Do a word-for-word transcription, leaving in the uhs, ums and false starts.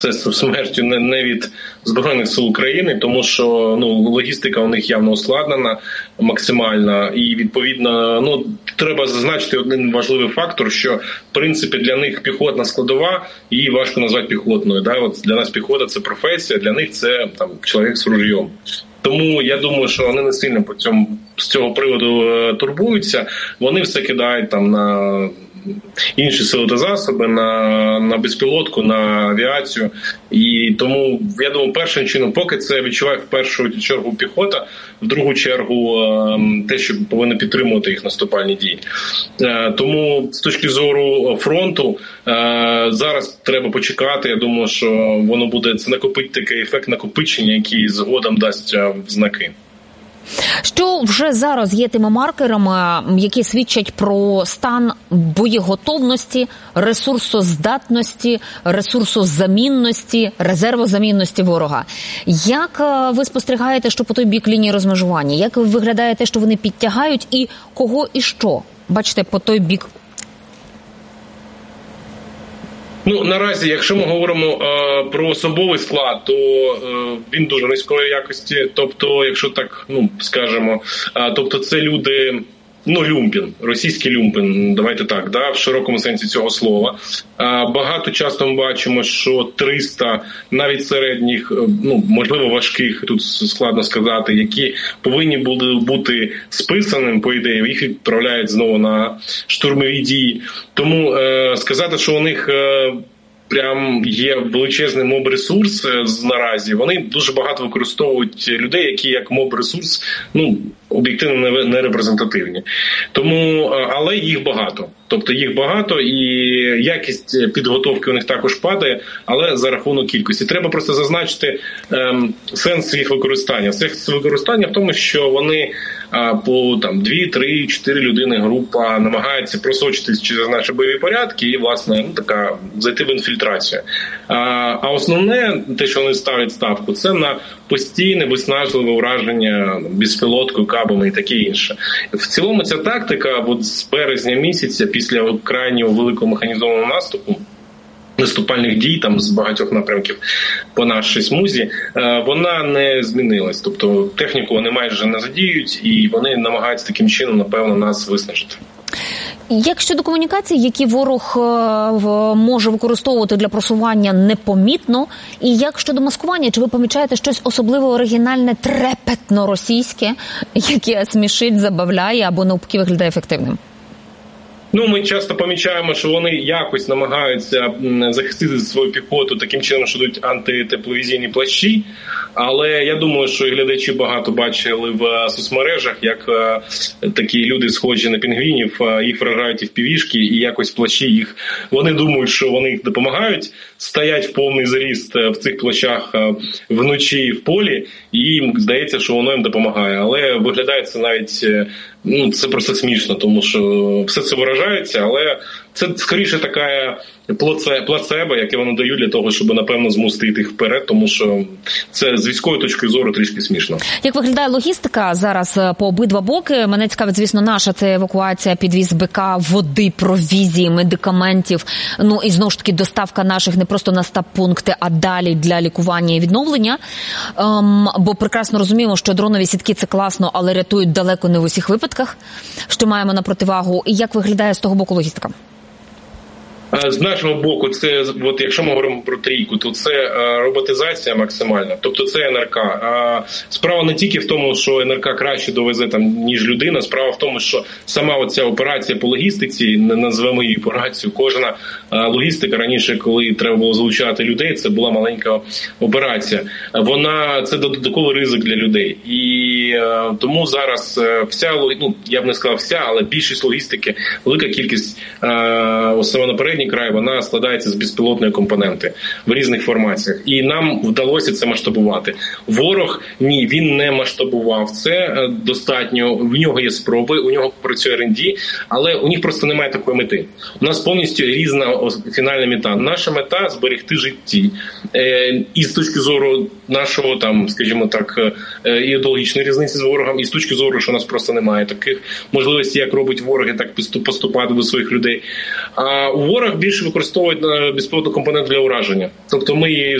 це смертю не, не від Збройних сил України, тому що ну логістика у них явно ускладнена максимально, і відповідно ну треба зазначити один важливий фактор, що в принципі для них піхотна складова її важко назвати піхотною. Да? От для нас піхота – це професія, для них це там чоловік з ружьом. Тому я думаю, що вони не сильно по цьому з цього приводу е, турбуються. Вони все кидають там на інші сили та засоби, на, на безпілотку, на авіацію. І тому, я думаю, першим чином, поки це відчуває в першу чергу піхота, в другу чергу те, що повинно підтримувати їх наступальні дії. Тому з точки зору фронту зараз треба почекати. Я думаю, що воно буде, це накопить такий ефект накопичення, який згодом дасть знаки. Що вже зараз є тими маркерами, які свідчать про стан боєготовності, ресурсоздатності, ресурсозамінності, резервозамінності ворога? Як ви спостерігаєте, що по той бік лінії розмежування? Як виглядає те, що вони підтягають, і кого і що бачите по той бік? Ну, наразі, якщо ми говоримо е, про особовий склад, то е, він дуже низької якості. Тобто, якщо так, ну, скажемо, е, тобто це люди, ну, люмпін, російський люмпін, давайте так, да, в широкому сенсі цього слова. Е, багато часто ми бачимо, що триста, навіть середніх, ну, можливо, важких, тут складно сказати, які повинні були бути списаним, по ідеї, їх відправляють знову на штурмові дії. Тому е, сказати, що у них е, прям є величезний моб-ресурс е, наразі, вони дуже багато використовують людей, які як моб-ресурс, ну, об'єктивно не, не репрезентативні. Тому, е, але їх багато. Тобто їх багато, і якість підготовки у них також падає, але за рахунок кількості. Треба просто зазначити ем, сенс їх використання. Сенс використання в тому, що вони а, по там дві, три, чотири людини група намагаються просочитись через наші бойові порядки і, власне, ну, така, зайти в інфільтрацію. А, а основне, те, що вони ставлять ставку, це на постійне виснажливе враження безпілоткою, кабами і таке інше. В цілому ця тактика от з березня місяця, після крайнього великого механізованого наступу, наступальних дій там з багатьох напрямків по нашій смузі, вона не змінилась. Тобто техніку вони майже не задіють, і вони намагаються таким чином, напевно, нас виснажити. Як щодо комунікацій, які ворог може використовувати для просування непомітно, і як щодо маскування, чи ви помічаєте щось особливо оригінальне, трепетно російське, яке смішить, забавляє або навпаки виглядає ефективним? Ну, ми часто помічаємо, що вони якось намагаються захистити свою піхоту таким чином, що дають антитепловізійні плащі. Але я думаю, що і глядачі багато бачили в соцмережах, як такі люди, схожі на пінгвінів, їх вражають і в півішки, і якось плащі їх, вони думають, що вони їх допомагають, стоять в повний заріст в цих плащах вночі в полі, і їм здається, що воно їм допомагає. Але виглядає це навіть, ну, це просто смішно, тому що все це виражається, але це скоріше така плацебо, яке вони дають для того, щоб, напевно, змусити йти вперед, тому що це з військової точки зору трішки смішно. Як виглядає логістика зараз по обидва боки? Мене цікавить, звісно, наша це евакуація, підвіз БК, води, провізії, медикаментів, ну і знову ж таки доставка наших не просто на стаб-пункти, а далі для лікування і відновлення. Ем, бо прекрасно розуміємо, що дронові сітки – це класно, але рятують далеко не в усіх випадках, що маємо на противагу. І як виглядає з того боку логістика? З нашого боку, це, от якщо ми говоримо про трійку, то це роботизація максимальна, тобто це ен ер ка. Справа не тільки в тому, що ен ер ка краще довезе там, ніж людина, справа в тому, що сама оця операція по логістиці, назвемо її операцію, кожна логістика раніше, коли треба було залучати людей, це була маленька операція. Вона, це додатковий ризик для людей. І тому зараз вся, ну, я б не сказав вся, але більшість логістики, велика кількість саме на передній край, вона складається з безпілотної компоненти в різних формаціях. І нам вдалося це масштабувати. Ворог, ні, він не масштабував це достатньо. В нього є спроби, у нього працює ар енд ді, але у них просто немає такої мети. У нас повністю різна фінальна мета. Наша мета – зберегти житті. І з точки зору нашого, там, скажімо так, ідеологічної різниці з ворогом, і з точки зору, що у нас просто немає таких можливостей, як робить ворог, і так поступати до своїх людей. А у ворога більше використовують безпілотний компонент для ураження. Тобто ми її